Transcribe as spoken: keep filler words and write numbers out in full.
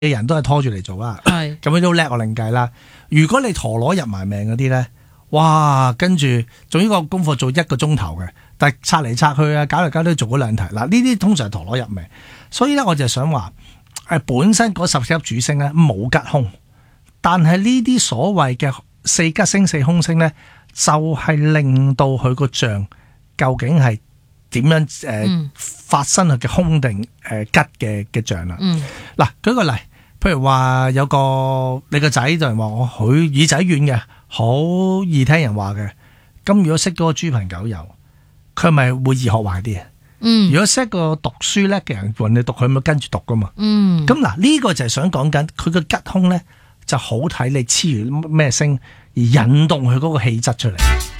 嘅人都係拖住嚟做啦， 係咁樣都叻我另計啦。如果你陀螺入埋命嗰啲咧，哇，跟住做呢個功課做一個鐘頭嘅，但係拆嚟拆去啊，搞嚟搞去做嗰兩題，嗱呢啲通常係陀螺入命，所以咧我就想話誒本身嗰十四粒主星咧冇吉凶，但係呢啲所謂嘅四吉星四凶星咧，就係、是、令到佢個象究竟係點樣誒、呃嗯、發生佢嘅凶定誒、呃、吉嘅嘅象啦。嗱、嗯，舉個例，譬如話有個你個仔就係話我佢耳仔軟嘅，好易聽人話嘅。咁如果識嗰個豬朋狗友，佢係咪會易學壞啲啊？嗯，如果識個讀書叻嘅人，人哋讀佢咪跟住讀噶嘛。嗯，咁嗱呢個就係想講緊佢個吉凶咧，就好睇你黐住咩星而引動佢嗰個氣質出嚟。